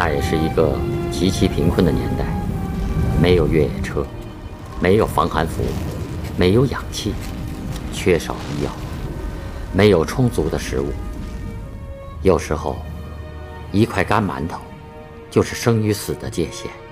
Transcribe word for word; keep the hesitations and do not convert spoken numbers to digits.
那也是一个极其贫困的年代，没有越野车，没有防寒服，没有氧气，缺少医药，没有充足的食物。有时候，一块干馒头就是生与死的界限。